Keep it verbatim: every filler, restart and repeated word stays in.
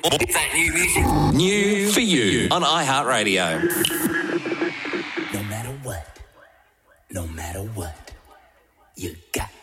that new music? New for you on iHeartRadio. No matter what, no matter what, you got